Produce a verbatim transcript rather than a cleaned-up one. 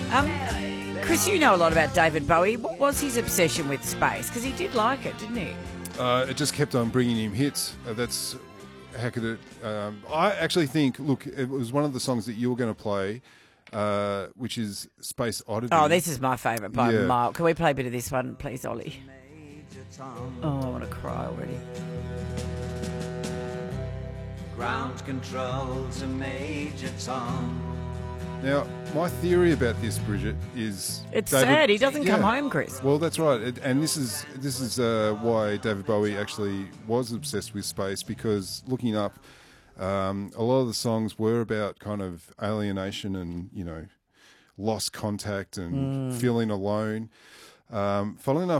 Um, Chris, you know a lot about David Bowie. What was his obsession with space? Because he did like it, didn't he? Uh, it just kept on bringing him hits. Uh, that's how could it? Um, I actually think. Look, it was one of the songs that you were going to play, uh, which is Space Oddity. Oh, this is my favourite by Yeah. a mile. Can we play a bit of this one, please, Ollie? Oh, I want to cry already. Ground control to Major Tom. Now, my theory about this, Bridget, is It's David- sad he doesn't come Yeah. home, Chris. Well, that's right, it, and this is this is uh, why David Bowie actually was obsessed with space, because looking up, um, a lot of the songs were about kind of alienation and, you know, lost contact and Mm. feeling alone. Um, funnily enough,